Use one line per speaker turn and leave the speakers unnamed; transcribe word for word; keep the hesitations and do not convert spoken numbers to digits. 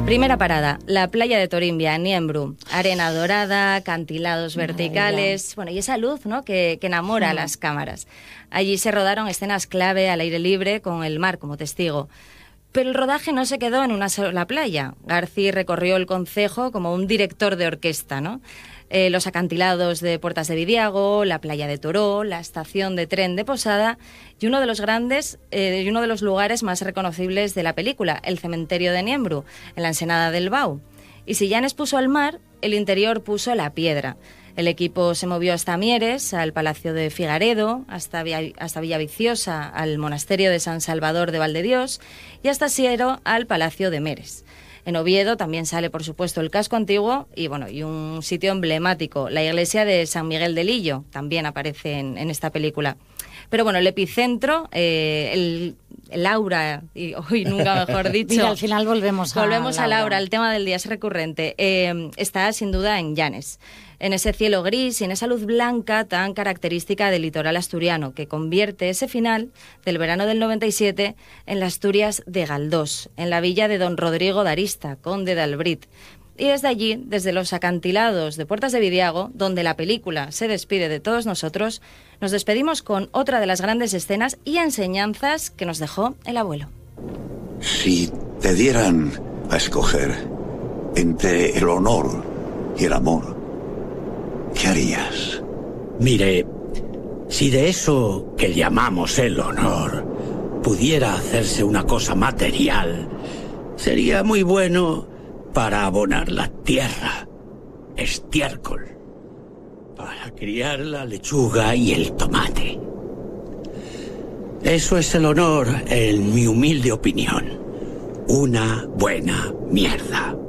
Primera parada, la playa de Torimbia, en Niembru. Arena dorada, acantilados verticales, Maravilla. Bueno, y esa luz, ¿no?, que, que enamora sí. a las cámaras. Allí se rodaron escenas clave al aire libre con el mar como testigo. Pero el rodaje no se quedó en una sola playa. García recorrió el concejo como un director de orquesta, ¿no? Eh, los acantilados de Puertas de Bidiago, la playa de Toró, la estación de tren de Posada y uno de los grandes eh, y uno de los lugares más reconocibles de la película, el cementerio de Niembru, en la ensenada del Bau. Y si Llanes puso al mar, el interior puso la piedra. El equipo se movió hasta Mieres, al Palacio de Figaredo, hasta, Villa, hasta Villaviciosa, al Monasterio de San Salvador de Valdedios y hasta Siero, al Palacio de Meres. En Oviedo también sale, por supuesto, el casco antiguo y, bueno, y un sitio emblemático, la iglesia de San Miguel de Lillo, también aparece en, en esta película. Pero bueno, el epicentro, eh, el, el aura, y hoy nunca mejor dicho...
Mira, al final volvemos a
Volvemos
Laura.
a Laura, el tema del día es recurrente. Eh, está sin duda en Llanes, en ese cielo gris y en esa luz blanca tan característica del litoral asturiano, que convierte ese final del verano del noventa y siete en las Asturias de Galdós, en la villa de don Rodrigo de Arista, conde de Albrit. Y desde allí, desde los acantilados de Puertas de Bidiago, donde la película se despide de todos nosotros, nos despedimos con otra de las grandes escenas y enseñanzas que nos dejó el abuelo.
Si te dieran a escoger entre el honor y el amor, ¿qué harías?
Mire, si de eso que llamamos el honor pudiera hacerse una cosa material, sería muy bueno para abonar la tierra, estiércol, para criar la lechuga y el tomate. Eso es el honor, en mi humilde opinión. Una buena mierda.